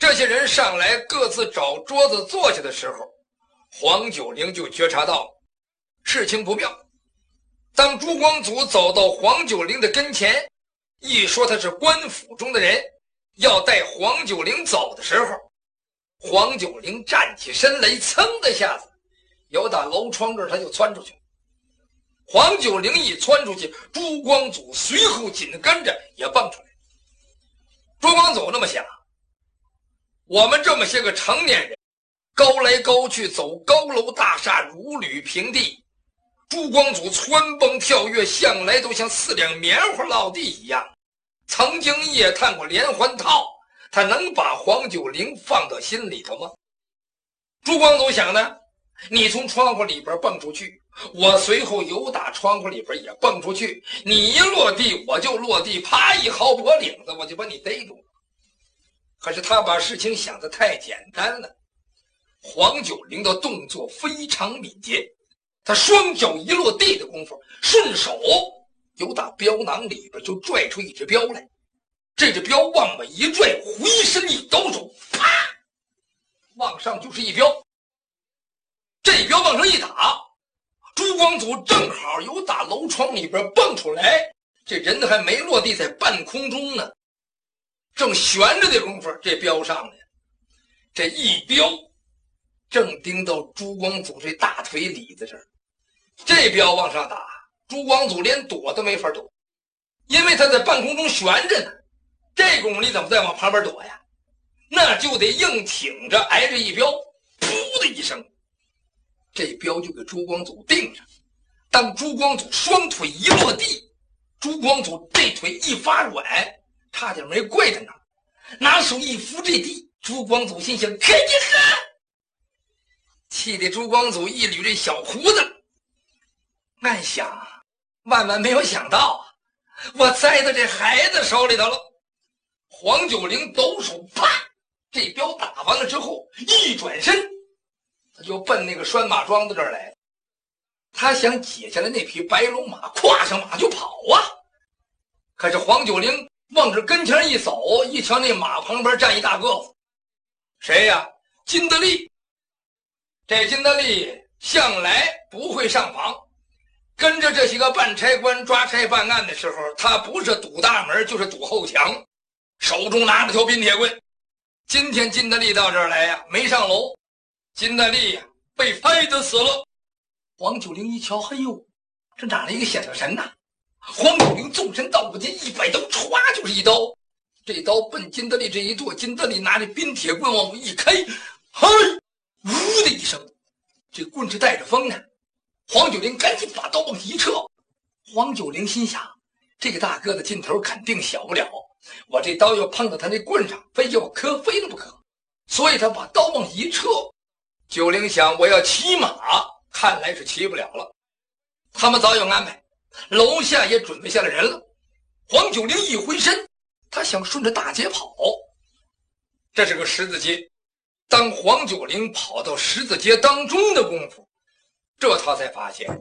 这些人上来各自找桌子坐下的时候，黄九龄就觉察到事情不妙。当朱光祖走到黄九龄的跟前，一说他是官府中的人，要带黄九龄走的时候，黄九龄站起身来，噌的下子由打楼窗这儿他就窜出去。黄九龄一窜出去，朱光祖随后紧跟着也蹦出来。朱光祖那么想，我们这么些个成年人，高来高去走高楼大厦，如履平地，朱光祖蹿蹦跳跃，向来都像4两棉花落地一样。曾经夜探过连环套，他能把黄九龄放到心里头吗？朱光祖想呢，你从窗户里边蹦出去，我随后由打窗户里边也蹦出去，你一落地我就落地，啪一薅脖领子我就把你逮住了。可是他把事情想得太简单了。黄九龄的动作非常敏捷，他双脚一落地的功夫，顺手由打镖囊里边就拽出一只镖来，这只镖往外一拽，回身一抖手，啪，往上就是一镖。这镖往上一打，朱光祖正好由打楼窗里边蹦出来，这人还没落地，在半空中呢，正悬着的功夫，这镖上来，这一镖正钉到朱光祖这大腿里子这儿。这镖往上打，朱光祖连躲都没法躲，因为他在半空中悬着呢。这功夫你怎么再往旁边躲呀？那就得硬挺着挨着一镖，噗的一声，这镖就给朱光祖定上。当朱光祖双腿一落地，朱光祖这腿一发软，差点没跪在那儿，拿手一扶这地。朱光祖心想：可你呵！气得朱光祖一捋这小胡子，暗想：万万没有想到啊，我栽到这孩子手里头了。黄九龄抖手，啪，这镖打完了之后，一转身，他就奔那个拴马桩子这儿来了。他想解下来那匹白龙马，跨上马就跑啊。可是黄九龄往这跟前一走，一瞧那马旁边站一大个子，谁呀？金德利。这金德利向来不会上访，跟着这些个办差官抓差办案的时候，他不是堵大门就是堵后墙，手中拿着条冰铁棍。今天金德利到这儿来呀，没上楼，金德利呀被拍得死了。黄九龄一瞧，嘿呦，这哪来一个小小神呐？黄九龄纵身到过去，一摆刀，歘就是一刀。这刀奔金德利这一剁，金德利拿着冰铁棍往我一开，嘿，呜的一声，这棍是带着风的。黄九龄赶紧把刀往一撤。黄九龄心想，这个大哥的劲头肯定小不了，我这刀要碰到他那棍上，非要磕飞了不可，所以他把刀往一撤。九龄想，我要骑马，看来是骑不了了。他们早有安排，楼下也准备下来人了。黄九龄一回身，他想顺着大街跑。这是个十字街，当黄九龄跑到十字街当中的功夫，这他才发现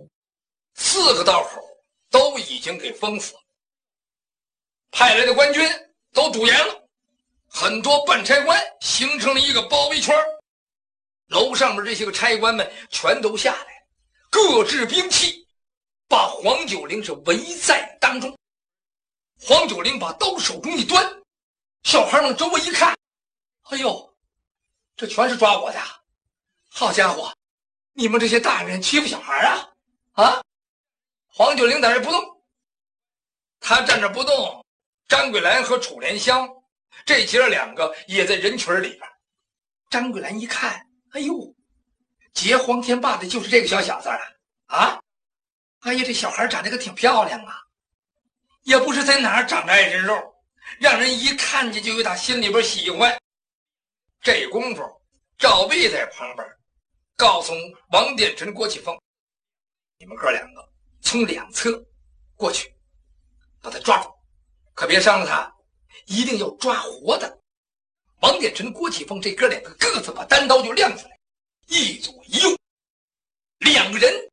4个道口都已经给封死了，派来的官军都堵严了，很多办差官形成了一个包围圈。楼上面这些个差官们全都下来，各执兵器，把黄九龄是围在当中。黄九龄把刀手中一端，小孩们周围一看，哎呦，这全是抓我的！好家伙，你们这些大人欺负小孩啊！啊！黄九龄在这不动，他站着不动。张桂兰和楚莲香这姐儿两个也在人群里边。张桂兰一看，哎呦，劫黄天霸的就是这个小小子啊！哎呀，这小孩长得可挺漂亮啊，也不知在哪儿长着爱人肉，让人一看见就有打心里边喜欢。这功夫，赵魏在旁边告诉王殿臣、郭启凤，你们哥两个从两侧过去，把他抓住，可别伤了他，一定要抓活的。王殿臣、郭启凤这哥两个各自把单刀就亮出来，一左一右，两个人